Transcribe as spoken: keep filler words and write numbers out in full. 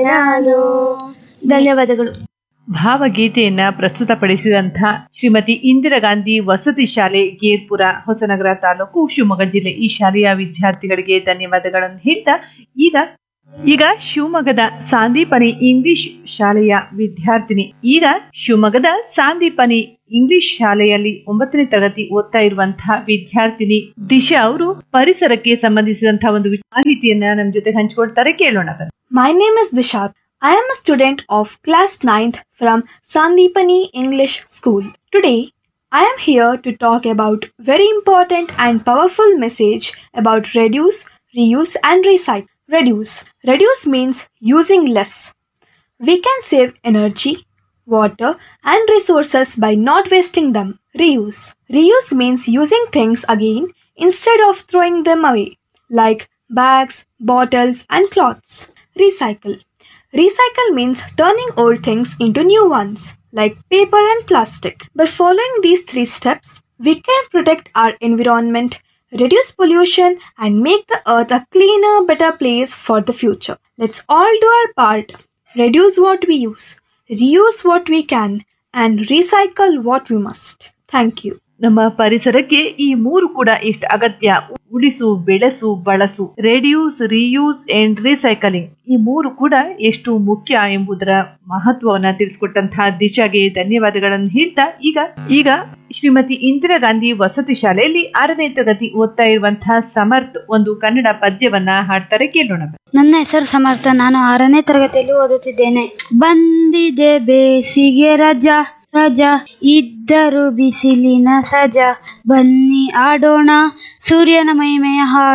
ನಾನು. ಧನ್ಯವಾದಗಳು. ಭಾವಗೀತೆಯನ್ನ ಪ್ರಸ್ತುತಪಡಿಸಿದಂಥ ಶ್ರೀಮತಿ ಇಂದಿರಾ ಗಾಂಧಿ ವಸತಿ ಶಾಲೆ ಗೇರ್ಪುರ, ಹೊಸನಗರ ತಾಲೂಕು, ಶಿವಮೊಗ್ಗ ಜಿಲ್ಲೆ. ಈ ಶಾಲೆಯ ವಿದ್ಯಾರ್ಥಿಗಳಿಗೆ ಧನ್ಯವಾದಗಳನ್ನು ಹೇಳ್ತಾ ಈಗ ಈಗ ಶಿವಮೊಗ್ಗದ ಸಾಂದೀಪನಿ ಇಂಗ್ಲಿಷ್ ಶಾಲೆಯ ವಿದ್ಯಾರ್ಥಿನಿ ಈಗ ಶಿವಮೊಗ್ಗದ ಸಾಂದೀಪನಿ ಇಂಗ್ಲಿಷ್ ಶಾಲೆಯಲ್ಲಿ ಒಂಬತ್ತನೇ ತರಗತಿ ಓದ್ತಾ ಇರುವಂತಹ ವಿದ್ಯಾರ್ಥಿನಿ ದಿಶಾ ಅವರು ಪರಿಸರಕ್ಕೆ ಸಂಬಂಧಿಸಿದಂತಹ ಒಂದು ಮಾಹಿತಿಯನ್ನ ನಮ್ಮ ಜೊತೆ ಹಂಚಿಕೊಳ್ತಾರೆ, ಕೇಳೋಣ. My name is Disha. I am a student of class ninth from Sandipani English School. Today, I am here to talk about very important and powerful message about reduce, reuse and recycle. Reduce. Reduce means using less. We can save energy, water and resources by not wasting them. Reuse. Reuse means using things again instead of throwing them away, like bags, bottles and cloths. Recycle. Recycle means turning old things into new ones, like paper and plastic. By following these three steps, we can protect our environment, reduce pollution, and make the earth a cleaner, better place for the future. Let's all do our part. Reduce what we use, reuse what we can, and recycle what we must. Thank you. ನಮ್ಮ ಪರಿಸರಕ್ಕೆ ಈ ಮೂರು ಕೂಡ ಎಷ್ಟು ಅಗತ್ಯ. ಉಳಿಸು, ಬೆಳೆಸು, ಬಳಸು. Reduce, reuse and recycling ಈ ಮೂರು ಕೂಡ ಎಷ್ಟು ಮುಖ್ಯ ಎಂಬುದರ ಮಹತ್ವವನ್ನ ತಿಳಿಸಿಕೊಟ್ಟಂತಹ ದಿಶಾಗೆ ಧನ್ಯವಾದಗಳನ್ನು ಹೇಳ್ತಾ ಈಗ ಈಗ ಶ್ರೀಮತಿ ಇಂದಿರಾ ಗಾಂಧಿ ವಸತಿ ಶಾಲೆಯಲ್ಲಿ ಆರನೇ ತರಗತಿ ಓದ್ತಾ ಇರುವಂತಹ ಸಮರ್ಥ್ ಒಂದು ಕನ್ನಡ ಪದ್ಯವನ್ನ ಹಾಡ್ತಾರೆ, ಕೇಳೋಣ. ನನ್ನ ಹೆಸರು ಸಮರ್ಥ. ನಾನು ಆರನೇ ತರಗತಿಯಲ್ಲಿ ಓದುತ್ತಿದ್ದೇನೆ. ಬಂದಿದೆ ಬೇಸಿಗೆ ರಜಾ ರಜಾ ಇದ್ದರು ಬಿಸಿಲಿನ ಸಜಾ, ಬನ್ನಿ ಆಡೋಣ ಸೂರ್ಯನ ಮಹಿಮೆಯ ಹಾಡು.